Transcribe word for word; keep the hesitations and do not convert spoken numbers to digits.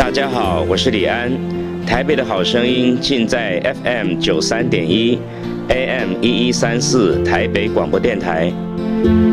大家好，我是李安。台北的好声音尽在 F M 九三点一 A M 一一三四台北广播电台。